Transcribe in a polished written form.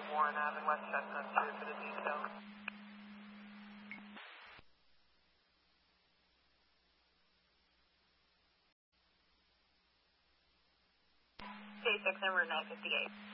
Warren Ave in West Chestnut Street for the detail. K6 number 958.